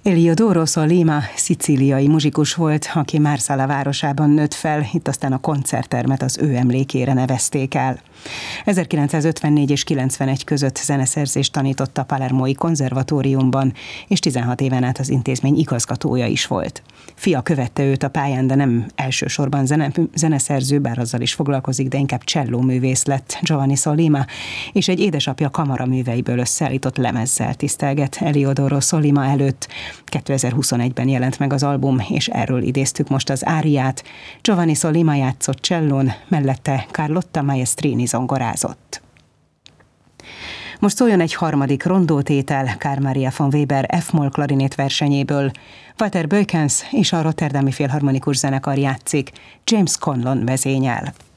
Eliodoro Sollima szicíliai muzsikus volt, aki Marsala városában nőtt fel, itt aztán a koncerttermet az ő emlékére nevezték el. 1954 és 91 között zeneszerzést tanított a Palermói konzervatóriumban, és 16 éven át az intézmény igazgatója is volt. Fia követte őt a pályán, de nem elsősorban zeneszerző, bár azzal is foglalkozik, de inkább csellóművész lett Giovanni Sollima, és egy édesapja kamaraműveiből összeállított lemezzel tisztelget Eliodoro Sollima előtt. 2021-ben jelent meg az album, és erről idéztük most az áriát. Giovanni Sollima játszott csellón, mellette Carlotta Maestrini zongorázott. Most szóljon egy harmadik rondótétel Carl Maria von Weber F-moll klarinét versenyéből. Walter Beukens és a Rotterdami Filharmonikus Zenekar játszik, James Conlon vezényel.